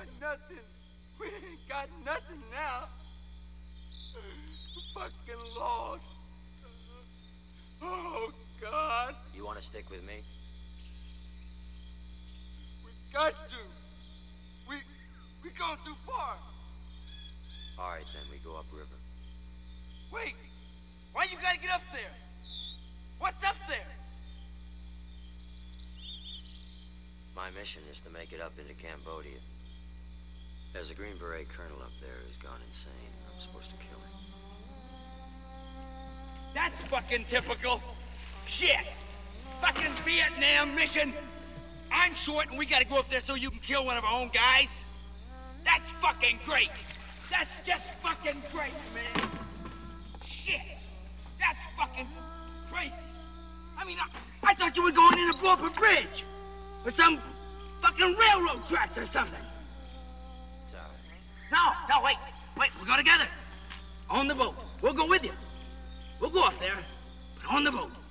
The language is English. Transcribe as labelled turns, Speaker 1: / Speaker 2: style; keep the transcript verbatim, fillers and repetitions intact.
Speaker 1: got nothing. We ain't got nothing now. Fucking lost. Oh, God.
Speaker 2: You want to stick with me?
Speaker 1: We got to. We, we gone too far.
Speaker 2: All right, then, we go upriver.
Speaker 1: Wait. Why you gotta get up there? What's up there?
Speaker 2: My mission is to make it up into Cambodia. There's a Green Beret colonel up there who's gone insane. I'm supposed to kill him.
Speaker 3: That's fucking typical. Shit. Fucking Vietnam mission. I'm short and we gotta go up there so you can kill one of our own guys. That's fucking great. That's just fucking great, man. Shit. That's fucking crazy. I mean, I, I thought you were going in to blow up a bridge. Or some fucking railroad tracks or something.
Speaker 2: Sorry.
Speaker 3: No, no, wait. Wait, we'll go together. On the boat. We'll go with you. We'll go up there, but on the boat.